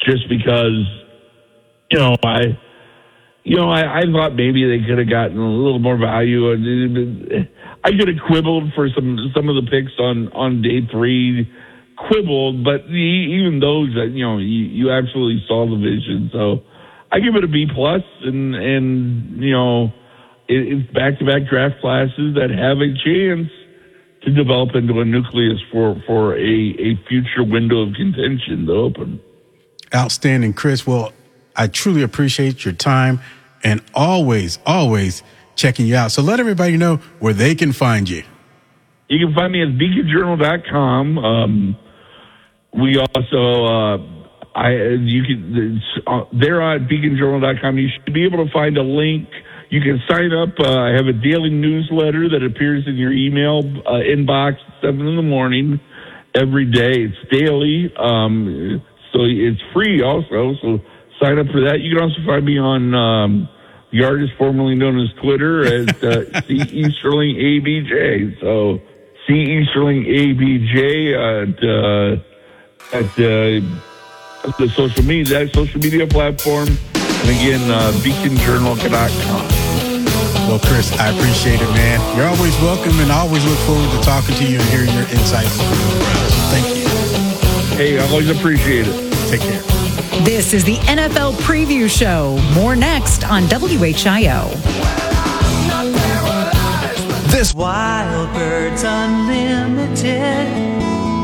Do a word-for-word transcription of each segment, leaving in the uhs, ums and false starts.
just because, you know, I, you know, I, I thought maybe they could have gotten a little more value. I could have quibbled for some some of the picks on, on day three, quibbled, but even those, you know, you, you absolutely saw the vision. So I give it a B plus, and and you know, it, it's back-to-back draft classes that have a chance to develop into a nucleus for for a, a future window of contention to open. Outstanding, Chris. Well, I truly appreciate your time and always, always checking you out. So let everybody know where they can find you. You can find me at beacon journal dot com. Um, we also, uh, I you can uh, there on beacon journal dot com. You should be able to find a link. You can sign up. Uh, I have a daily newsletter that appears in your email uh, inbox at seven in the morning every day. It's daily, um, so it's free also. So sign up for that. You can also find me on um, the artist formerly known as Twitter as uh, C. Easterling A B J. So C. Easterling A B J at uh, at uh, the social media that social media platform, and again uh, beacon journal dot com. Well, Chris, I appreciate it, man. You're always welcome, and I always look forward to talking to you and hearing your insights. So thank you. Hey, I always appreciate it. Take care. This is the N F L Preview Show. More next on W H I O. This Wild Birds Unlimited.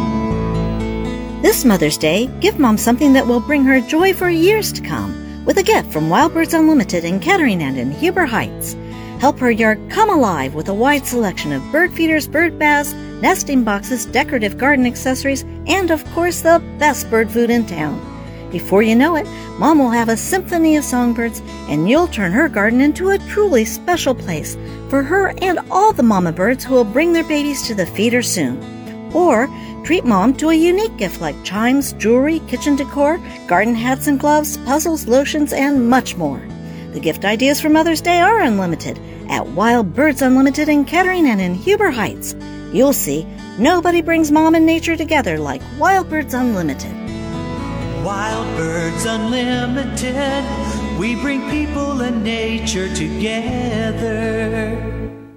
This Mother's Day, give Mom something that will bring her joy for years to come with a gift from Wild Birds Unlimited in Kettering and in Huber Heights. Help her yard come alive with a wide selection of bird feeders, bird baths, nesting boxes, decorative garden accessories, and, of course, the best bird food in town. Before you know it, Mom will have a symphony of songbirds, and you'll turn her garden into a truly special place for her and all the mama birds who will bring their babies to the feeder soon. Or treat Mom to a unique gift like chimes, jewelry, kitchen decor, garden hats and gloves, puzzles, lotions, and much more. The gift ideas for Mother's Day are unlimited at Wild Birds Unlimited in Kettering and in Huber Heights. You'll see, nobody brings Mom and nature together like Wild Birds Unlimited. Wild Birds Unlimited, we bring people and nature together.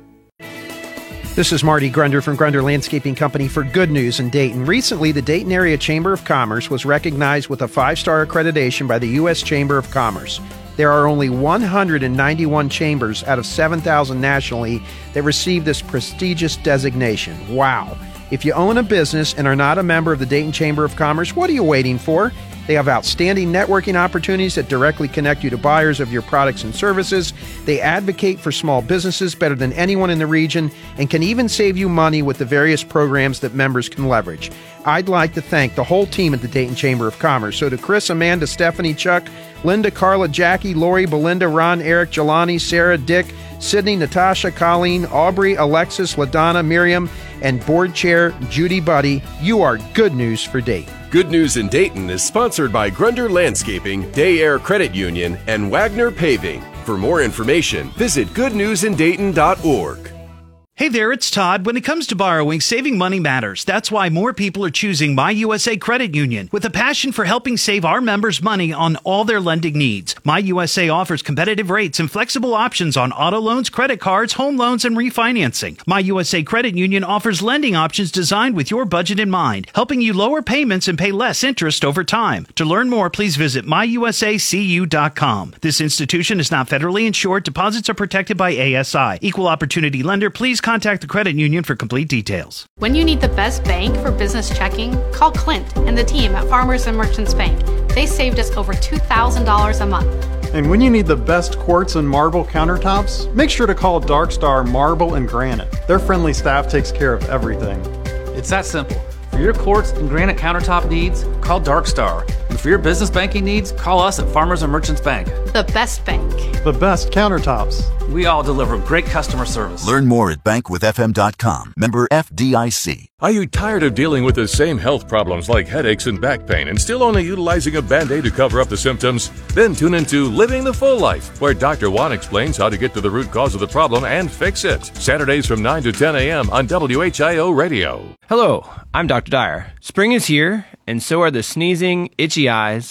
This is Marty Grunder from Grunder Landscaping Company for Good News in Dayton. Recently, the Dayton Area Chamber of Commerce was recognized with a five-star accreditation by the U S Chamber of Commerce. There are only one hundred ninety-one chambers out of seven thousand nationally that receive this prestigious designation. Wow! If you own a business and are not a member of the Dayton Chamber of Commerce, what are you waiting for? They have outstanding networking opportunities that directly connect you to buyers of your products and services. They advocate for small businesses better than anyone in the region and can even save you money with the various programs that members can leverage. I'd like to thank the whole team at the Dayton Chamber of Commerce. So to Chris, Amanda, Stephanie, Chuck, Linda, Carla, Jackie, Lori, Belinda, Ron, Eric, Jelani, Sarah, Dick, Sydney, Natasha, Colleen, Aubrey, Alexis, LaDonna, Miriam, and Board Chair Judy Buddy, you are good news for Dayton. Good News in Dayton is sponsored by Grunder Landscaping, Day Air Credit Union, and Wagner Paving. For more information, visit good news in dayton dot org. Hey there, it's Todd. When it comes to borrowing, saving money matters. That's why more people are choosing My U S A Credit Union with a passion for helping save our members money on all their lending needs. My U S A offers competitive rates and flexible options on auto loans, credit cards, home loans, and refinancing. My U S A Credit Union offers lending options designed with your budget in mind, helping you lower payments and pay less interest over time. To learn more, please visit my u s a c u dot com. This institution is not federally insured. Deposits are protected by A S I. Equal opportunity lender. Please contact the credit union for complete details. When you need the best bank for business checking, call Clint and the team at Farmers and Merchants Bank. They saved us over two thousand dollars a month. And when you need the best quartz and marble countertops, make sure to call Dark Star Marble and Granite. Their friendly staff takes care of everything. It's that simple. For your quartz and granite countertop needs, call Dark Star. And for your business banking needs, call us at Farmers and Merchants Bank. The best bank. The best countertops. We all deliver great customer service. Learn more at bank with f m dot com. Member F D I C. Are you tired of dealing with the same health problems like headaches and back pain and still only utilizing a Band-Aid to cover up the symptoms? Then tune into Living the Full Life, where Doctor Juan explains how to get to the root cause of the problem and fix it. Saturdays from nine to ten a.m. on W H I O Radio. Hello, I'm Doctor Dyer. Spring is here, and so are the sneezing, itchy eyes,